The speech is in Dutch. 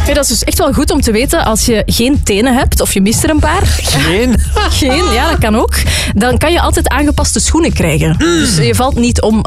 Ja, dat is dus echt wel goed om te weten als je geen tenen hebt of je mist er een paar. Geen? Ja, dat kan ook. Dan kan je altijd aangepaste schoenen krijgen. Dus je valt niet om